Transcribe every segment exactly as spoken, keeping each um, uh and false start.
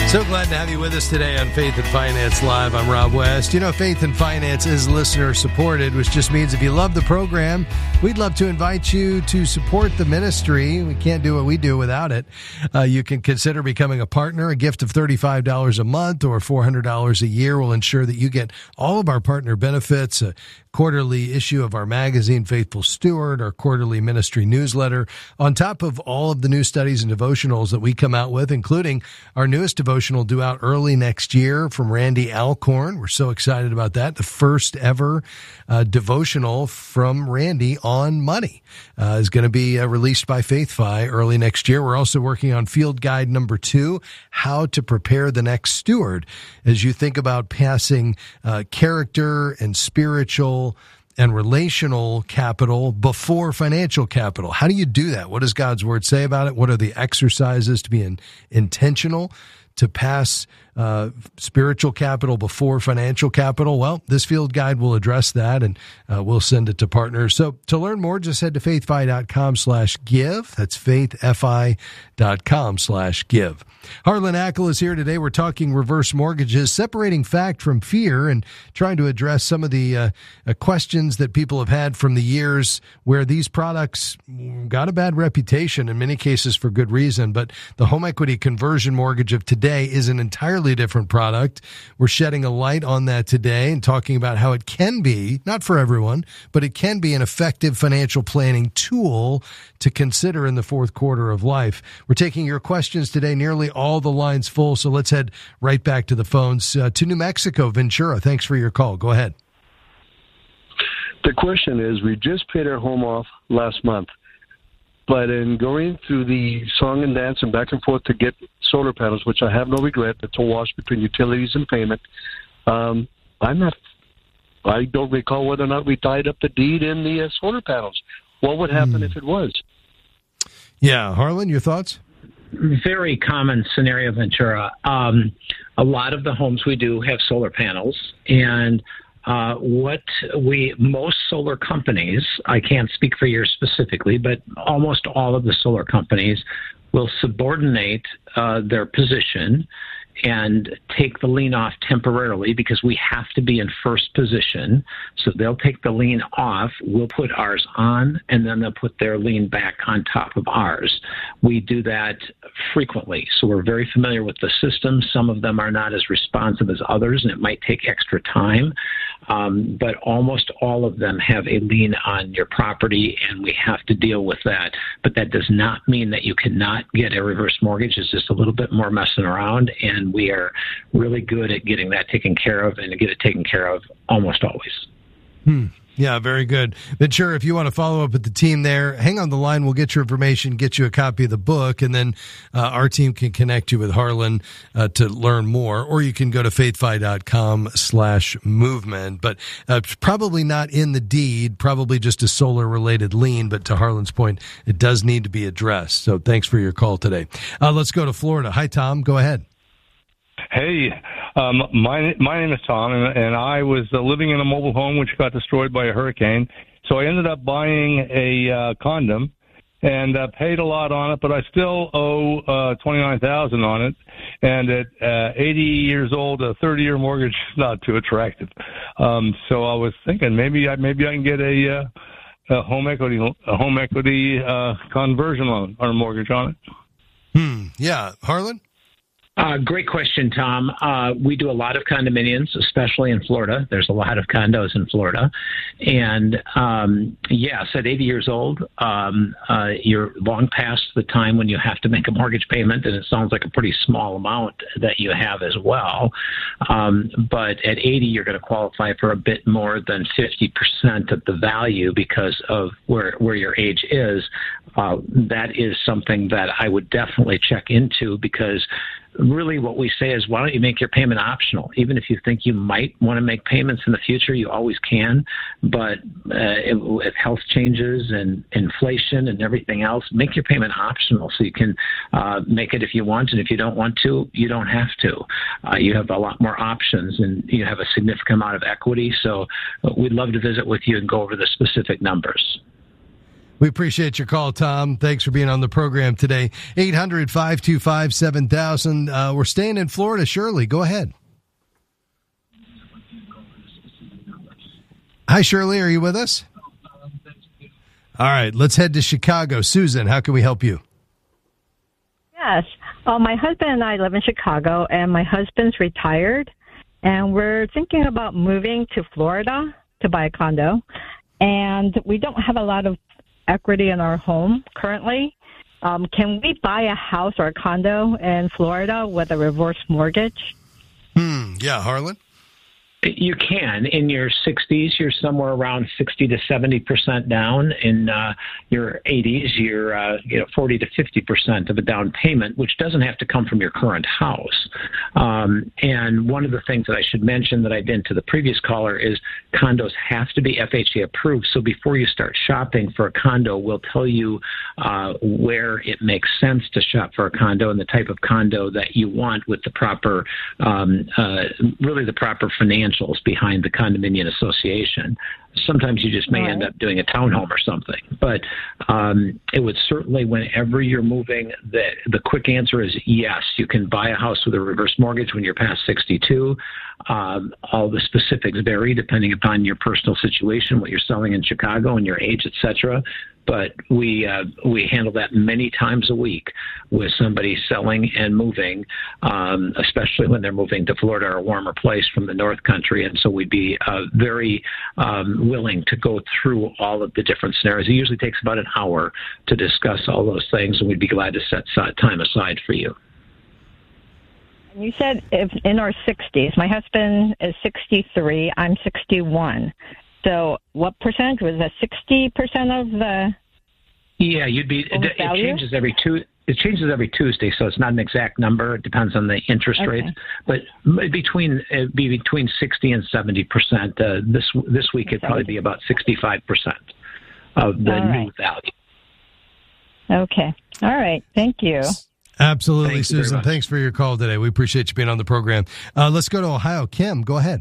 So glad to have you with us today on Faith and Finance Live. I'm Rob West. You know, Faith and Finance is listener supported, which just means if you love the program, we'd love to invite you to support the ministry. We can't do what we do without it. Uh, you can consider becoming a partner. A gift of thirty-five dollars a month or four hundred dollars a year will ensure that you get all of our partner benefits, a quarterly issue of our magazine, Faithful Steward, our quarterly ministry newsletter, on top of all of the new studies and devotionals that we come out with, including our newest devotional due out early next year from Randy Alcorn. We're so excited about that. The first ever uh, devotional from Randy on money uh, is going to be uh, released by FaithFi early next year. We're also working on field guide number two, how to prepare the next steward, as you think about passing uh, character and spiritual and relational capital before financial capital. How do you do that? What does God's word say about it? What are the exercises to be in, intentional to pass uh, spiritual capital before financial capital? Well, this field guide will address that, and uh, we'll send it to partners. So to learn more, just head to faithfi.com slash give. That's faithfi.com slash give. Harlan Ackle is here today. We're talking reverse mortgages, separating fact from fear, and trying to address some of the uh, uh, questions that people have had from the years where these products got a bad reputation, in many cases for good reason. But the home equity conversion mortgage of today is an entirely different product. We're shedding a light on that today and talking about how it can be, not for everyone, but it can be an effective financial planning tool to consider in the fourth quarter of life. We're taking your questions today, nearly all the lines full, so let's head right back to the phones. Uh, to New Mexico, Ventura, thanks for your call. Go ahead. The question is, we just paid our home off last month, but in going through the song and dance and back and forth to get solar panels, which I have no regret, it's a wash between utilities and payment, um, I'm not, I don't recall whether or not we tied up the deed in the uh, solar panels. What would happen mm. if it was? Yeah, Harlan, your thoughts? Very common scenario, Ventura. Um, a lot of the homes we do have solar panels, and uh, what we, most solar companies, I can't speak for yours specifically, but almost all of the solar companies will subordinate uh, their position and take the lien off temporarily because we have to be in first position. So they'll take the lien off, we'll put ours on, and then they'll put their lien back on top of ours. We do that frequently, so we're very familiar with the system. Some of them are not as responsive as others, and it might take extra time, um, but almost all of them have a lien on your property, and we have to deal with that. But that does not mean that you cannot get a reverse mortgage. It's just a little bit more messing around, and we are really good at getting that taken care of, and to get it taken care of almost always. Hmm. Yeah, very good. Ventura, if you want to follow up with the team there, hang on the line. We'll get your information, get you a copy of the book, and then uh, our team can connect you with Harlan uh, to learn more, or you can go to faithfi.com slash movement. But uh, probably not in the deed, probably just a solar-related lien, but to Harlan's point, it does need to be addressed. So thanks for your call today. Uh, let's go to Florida. Hi, Tom. Go ahead. Hey, um, my my name is Tom, and, and I was uh, living in a mobile home which got destroyed by a hurricane. So I ended up buying a uh, condom and uh, paid a lot on it, but I still owe uh, twenty-nine thousand dollars on it. And at uh, eighty years old, a thirty-year mortgage is not too attractive. Um, so I was thinking maybe I maybe I can get a, uh, a home equity a home equity uh, conversion loan or a mortgage on it. Hmm. Yeah, Harlan. Uh, great question, Tom. Uh, we do a lot of condominiums, especially in Florida. There's a lot of condos in Florida. And, um, yes, at eighty years old, um, uh, you're long past the time when you have to make a mortgage payment, and it sounds like a pretty small amount that you have as well. Um, but at eighty, you're going to qualify for a bit more than fifty percent of the value because of where, where your age is. Uh, that is something that I would definitely check into, because really what we say is, why don't you make your payment optional? Even if you think you might want to make payments in the future, you always can. But uh, if, if health changes and inflation and everything else, make your payment optional so you can uh, make it if you want. And if you don't want to, you don't have to. Uh, you have a lot more options, and you have a significant amount of equity. So we'd love to visit with you and go over the specific numbers. We appreciate your call, Tom. Thanks for being on the program today. eight hundred, five two five, seven thousand. Uh, we're staying in Florida. Shirley, go ahead. Hi, Shirley. Are you with us? All right. Let's head to Chicago. Susan, how can we help you? Yes. Well, my husband and I live in Chicago, and my husband's retired, and we're thinking about moving to Florida to buy a condo. And we don't have a lot of equity in our home currently. Um, can we buy a house or a condo in Florida with a reverse mortgage? Hmm. Yeah, Harlan? You can. In your sixties, you're somewhere around sixty to seventy percent down. In uh, your eighties, you're uh, you know forty to fifty percent of a down payment, which doesn't have to come from your current house. Um, and one of the things that I should mention that I didn't to the previous caller is condos have to be F H A approved. So before you start shopping for a condo, we'll tell you uh, where it makes sense to shop for a condo and the type of condo that you want with the proper, um, uh, really the proper financial behind the condominium association. Sometimes you just may right. end up doing a townhome or something. But um, it would certainly, whenever you're moving, the, the quick answer is yes. You can buy a house with a reverse mortgage when you're past sixty-two. Um, all the specifics vary depending upon your personal situation, what you're selling in Chicago and your age, et cetera. But we uh, we handle that many times a week with somebody selling and moving, um, especially when they're moving to Florida or a warmer place from the North Country. And so we'd be uh, very um, willing to go through all of the different scenarios. It usually takes about an hour to discuss all those things, and we'd be glad to set time aside for you. You said if in our sixties. My husband is sixty-three. I'm sixty-one. So what percentage? Was that sixty percent of the Yeah, you'd be. It, it changes every two. It changes every Tuesday, so it's not an exact number. It depends on the interest okay. rates, but between it'd be between sixty and seventy percent. Uh, this this week it'd probably be about sixty-five percent of the All new right. value. Okay. All right. Thank you. Absolutely, Thank you Susan. Thanks for your call today. We appreciate you being on the program. Uh, let's go to Ohio. Kim, go ahead.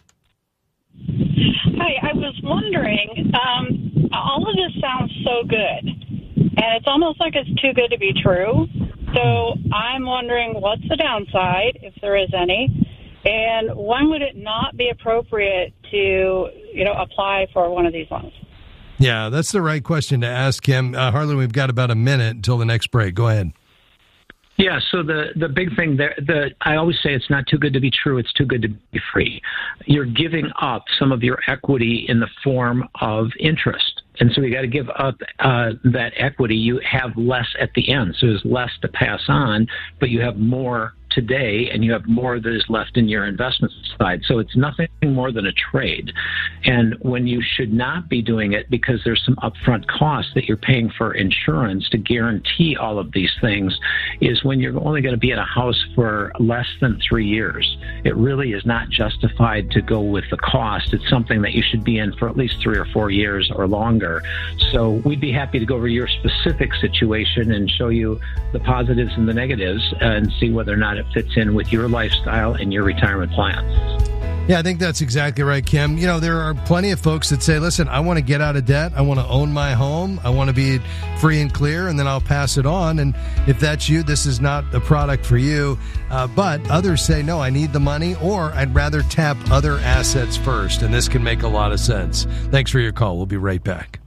Hi, I was wondering, um, all of this sounds so good, and it's almost like it's too good to be true. So I'm wondering what's the downside, if there is any, and when would it not be appropriate to, you know, apply for one of these loans? Yeah, that's the right question to ask, Kim. Uh, Harlan, we've got about a minute until the next break. Go ahead. Yeah, so the, the big thing there, the I always say it's not too good to be true, it's too good to be free. You're giving up some of your equity in the form of interest. And so you got to give up uh, that equity. You have less at the end, so there's less to pass on, but you have more today, and you have more that is left in your investment side. So it's nothing more than a trade. And when you should not be doing it because there's some upfront costs that you're paying for insurance to guarantee all of these things is when you're only going to be in a house for less than three years. It really is not justified to go with the cost. It's something that you should be in for at least three or four years or longer. So we'd be happy to go over your specific situation and show you the positives and the negatives and see whether or not it fits in with your lifestyle and your retirement plans. Yeah, I think that's exactly right, Kim. You know, there are plenty of folks that say, listen, I want to get out of debt. I want to own my home. I want to be free and clear, and then I'll pass it on. And if that's you, this is not a product for you. Uh, but others say, no, I need the money, or I'd rather tap other assets first. And this can make a lot of sense. Thanks for your call. We'll be right back.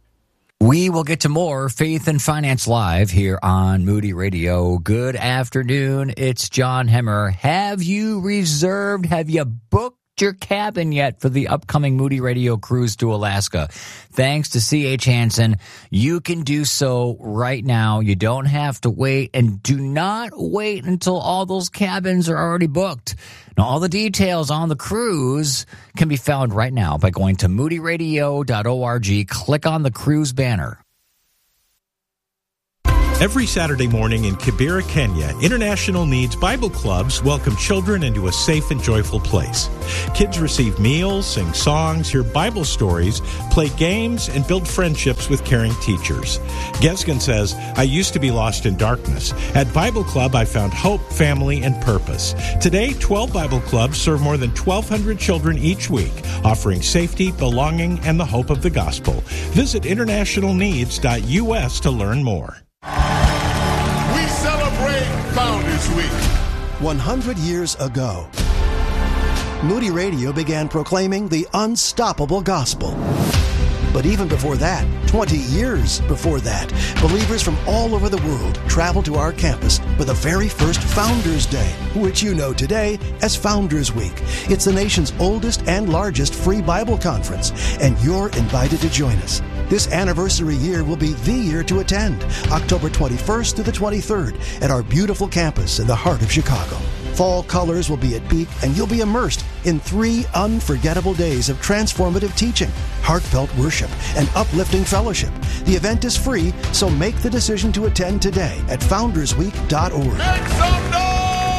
We will get to more Faith and Finance Live here on Moody Radio. Good afternoon. It's John Hemmer. Have you reserved, have you booked your cabin yet for the upcoming Moody Radio cruise to Alaska? Thanks to C H Hansen, you can do so right now. You don't have to wait, and do not wait until all those cabins are already booked. Now, all the details on the cruise can be found right now by going to moody radio dot org. Click on the cruise banner. Every Saturday morning in Kibera, Kenya, International Needs Bible Clubs welcome children into a safe and joyful place. Kids receive meals, sing songs, hear Bible stories, play games, and build friendships with caring teachers. Gesgen says, I used to be lost in darkness. At Bible Club, I found hope, family, and purpose. Today, twelve Bible Clubs serve more than twelve hundred children each week, offering safety, belonging, and the hope of the gospel. Visit international needs dot U S to learn more. We celebrate Founders Week. one hundred years ago, Moody Radio began proclaiming the unstoppable gospel. But even before that, twenty years before that, believers from all over the world traveled to our campus for the very first Founders Day, which you know today as Founders Week. It's the nation's oldest and largest free Bible conference, and you're invited to join us. This anniversary year will be the year to attend, October twenty-first to the twenty-third, at our beautiful campus in the heart of Chicago. Fall colors will be at peak, and you'll be immersed in three unforgettable days of transformative teaching, heartfelt worship, and uplifting fellowship. The event is free, so make the decision to attend today at founders week dot org. Make some noise!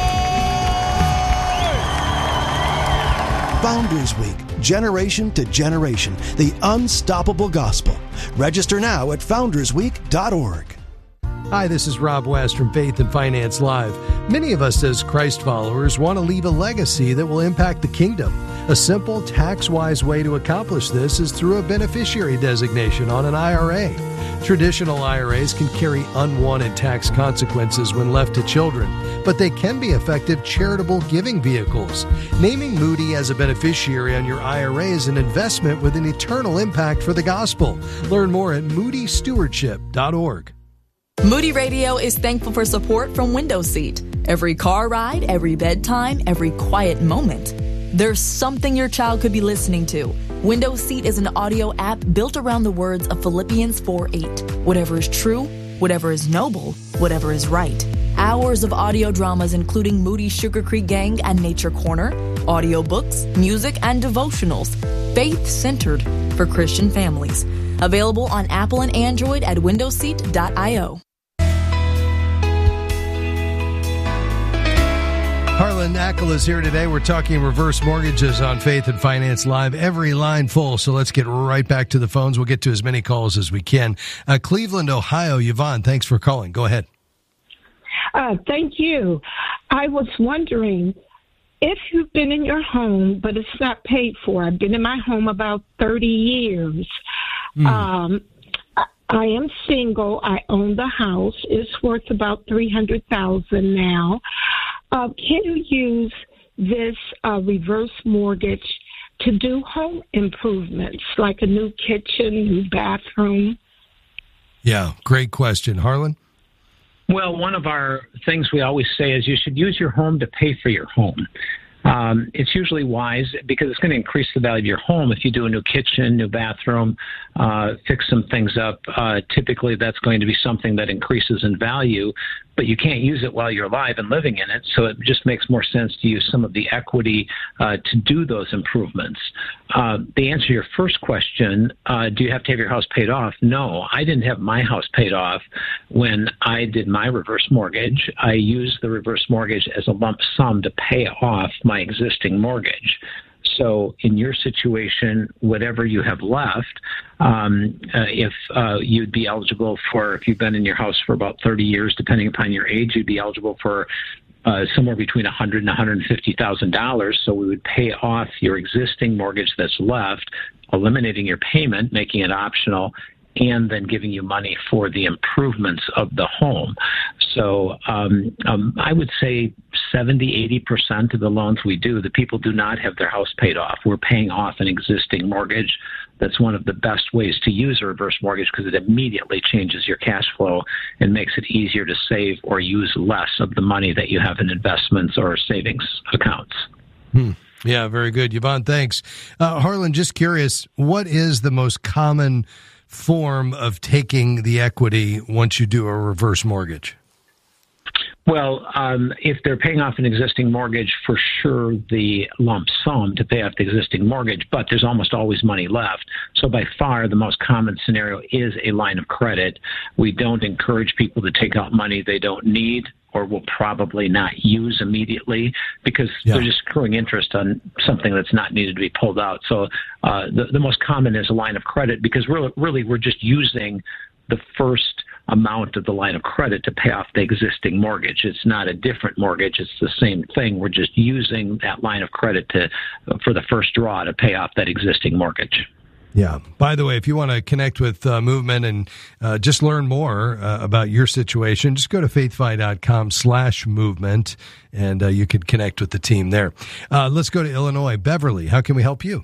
Founders Week, generation to generation, the unstoppable gospel. Register now at founders week dot org. Hi, this is Rob West from Faith and Finance Live. Many of us as Christ followers want to leave a legacy that will impact the kingdom. A simple, tax-wise way to accomplish this is through a beneficiary designation on an I R A. Traditional I R As can carry unwanted tax consequences when left to children, but they can be effective charitable giving vehicles. Naming Moody as a beneficiary on your I R A is an investment with an eternal impact for the gospel. Learn more at moody stewardship dot org. Moody Radio is thankful for support from Window Seat. Every car ride, every bedtime, every quiet moment. There's something your child could be listening to. Window Seat is an audio app built around the words of Philippians four eight. Whatever is true, whatever is noble, whatever is right. Hours of audio dramas including Moody Sugar Creek Gang and Nature Corner, audiobooks, music, and devotionals. Faith-centered for Christian families. Available on Apple and Android at window seat dot io. Harlan Ackel is here today. We're talking reverse mortgages on Faith and Finance Live. Every line full, so let's get right back to the phones. We'll get to as many calls as we can. Uh, Cleveland, Ohio. Yvonne, thanks for calling. Go ahead. Uh, thank you. I was wondering, if you've been in your home, but it's not paid for. I've been in my home about thirty years. Mm. Um, I, I am single. I own the house. It's worth about three hundred thousand dollars now. Uh, can you use this uh, reverse mortgage to do home improvements, like a new kitchen, new bathroom? Yeah, great question. Harlan? Well, one of our things we always say is you should use your home to pay for your home. Um, it's usually wise because it's going to increase the value of your home if you do a new kitchen, new bathroom, uh, fix some things up. Uh, typically, that's going to be something that increases in value, but you can't use it while you're alive and living in it. So it just makes more sense to use some of the equity uh, to do those improvements. Uh, the answer to your first question, uh, do you have to have your house paid off? No, I didn't have my house paid off when I did my reverse mortgage. I used the reverse mortgage as a lump sum to pay off my existing mortgage. So in your situation, whatever you have left, um, uh, if uh, you'd be eligible for, if you've been in your house for about thirty years, depending upon your age, you'd be eligible for uh, somewhere between one hundred thousand dollars and one hundred fifty thousand dollars. So we would pay off your existing mortgage that's left, eliminating your payment, making it optional, and then giving you money for the improvements of the home. So um, um, I would say seventy, eighty percent of the loans we do, the people do not have their house paid off. We're paying off an existing mortgage. That's one of the best ways to use a reverse mortgage because it immediately changes your cash flow and makes it easier to save or use less of the money that you have in investments or savings accounts. Hmm. Yeah, very good. Yvonne, thanks. Uh, Harlan, just curious, what is the most common form of taking the equity once you do a reverse mortgage? Well, um, if they're paying off an existing mortgage, for sure the lump sum to pay off the existing mortgage, but there's almost always money left. So by far the most common scenario is a line of credit. We don't encourage people to take out money they don't need or will probably not use immediately because yeah. they're just accruing interest on something that's not needed to be pulled out. So uh, the, the most common is a line of credit because really, really we're just using the first amount of the line of credit to pay off the existing mortgage. It's not a different mortgage. It's the same thing. We're just using that line of credit to for the first draw to pay off that existing mortgage. Yeah. By the way, if you want to connect with uh, Movement and uh, just learn more uh, about your situation, just go to faithfi.com slash movement, and uh, you can connect with the team there. Uh, let's go to Illinois. Beverly, how can we help you?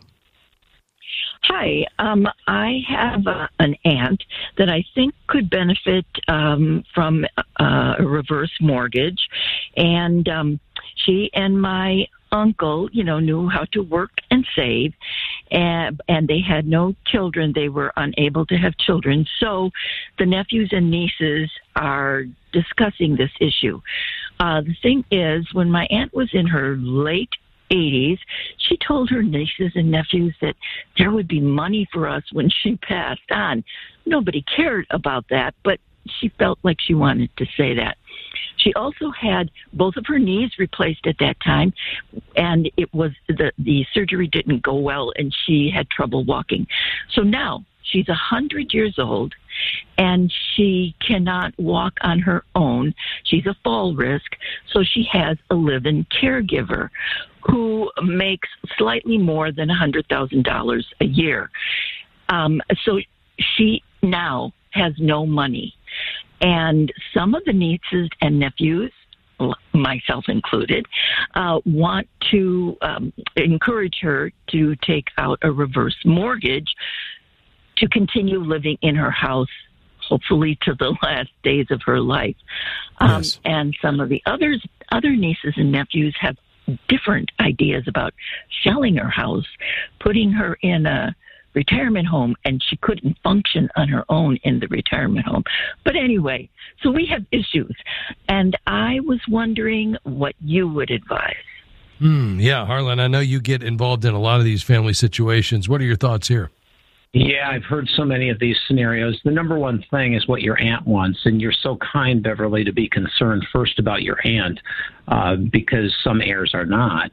Hi, um, I have uh, an aunt that I think could benefit um, from uh, a reverse mortgage, and um, she and my uncle, you know, knew how to work and save, and, and they had no children. They were unable to have children, so the nephews and nieces are discussing this issue. Uh, the thing is, when my aunt was in her late eighties, she told her nieces and nephews that there would be money for us when she passed on. Nobody cared about that, but she felt like she wanted to say that. She also had both of her knees replaced at that time, and it was the, the surgery didn't go well, and she had trouble walking. So now she's one hundred years old, and she cannot walk on her own. She's a fall risk, so she has a live-in caregiver who makes slightly more than one hundred thousand dollars a year. Um, so she now has no money. And some of the nieces and nephews, myself included, uh, want to um, encourage her to take out a reverse mortgage to continue living in her house, hopefully to the last days of her life. Um, yes. And some of the others, other nieces and nephews have different ideas about selling her house, putting her in a retirement home, and she couldn't function on her own in the retirement home. But anyway, so we have issues, and I was wondering what you would advise. Mm, yeah, Harlan, I know you get involved in a lot of these family situations. What are your thoughts here? Yeah, I've heard so many of these scenarios. The number one thing is what your aunt wants, and you're so kind, Beverly, to be concerned first about your aunt uh, because some heirs are not.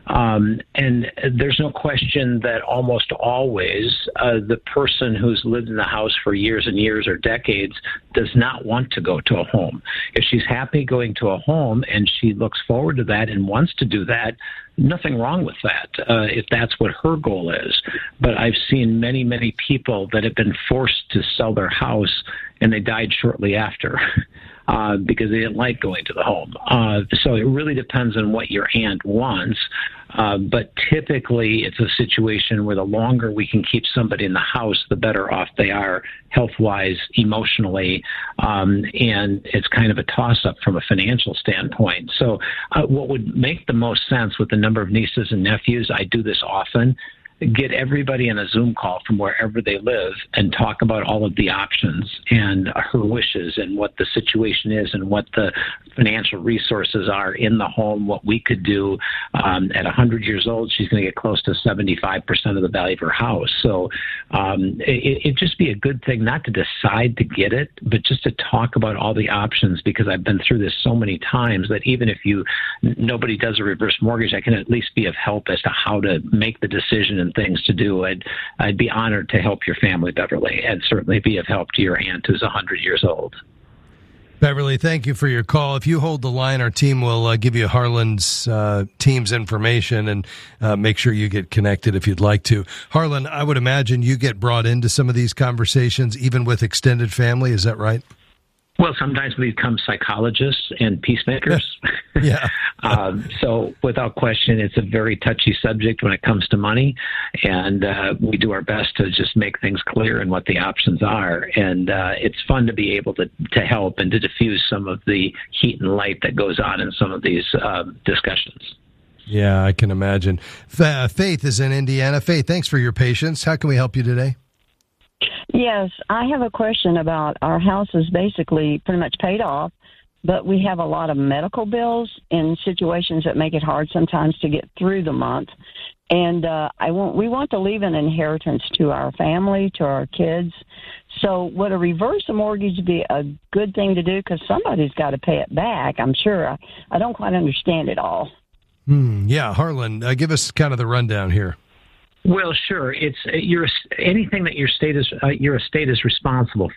Um, and there's no question that almost always uh, the person who's lived in the house for years and years or decades does not want to go to a home. If she's happy going to a home and she looks forward to that and wants to do that, nothing wrong with that, uh, if that's what her goal is. But I've seen many, many people that have been forced to sell their house, and they died shortly after uh, because they didn't like going to the home. Uh, so it really depends on what your aunt wants. Uh, but typically, it's a situation where the longer we can keep somebody in the house, the better off they are health-wise, emotionally, um, and it's kind of a toss-up from a financial standpoint. So uh, what would make the most sense with the number of nieces and nephews, I do this often, get everybody on a Zoom call from wherever they live and talk about all of the options and her wishes and what the situation is and what the financial resources are in the home, what we could do. Um, at one hundred years old, she's going to get close to seventy-five percent of the value of her house. So um, it, it'd just be a good thing not to decide to get it, but just to talk about all the options, because I've been through this so many times that even if you nobody does a reverse mortgage, I can at least be of help as to how to make the decision and things to do. I'd, I'd be honored to help your family, Beverly, and certainly be of help to your aunt who's one hundred years old. Beverly, thank you for your call. If you hold the line, our team will uh, give you Harlan's uh, team's information and uh, make sure you get connected if you'd like to. Harlan, I would imagine you get brought into some of these conversations, even with extended family. Is that right? Well, sometimes we become psychologists and peacemakers. Yeah. um, so without question, it's a very touchy subject when it comes to money. And uh, we do our best to just make things clear and what the options are. And uh, it's fun to be able to, to help and to diffuse some of the heat and light that goes on in some of these uh, discussions. Yeah, I can imagine. Faith is in Indiana. Faith, thanks for your patience. How can we help you today? Yes, I have a question about our house is basically pretty much paid off. but we have a lot of medical bills in situations that make it hard sometimes to get through the month. And uh, I want we want to leave an inheritance to our family, to our kids. So would a reverse mortgage be a good thing to do? Because somebody's got to pay it back, I'm sure. I, I don't quite understand it all. Hmm, yeah, Harlan, uh, give us kind of the rundown here. Well, sure. It's your anything that your state is uh, your estate is responsible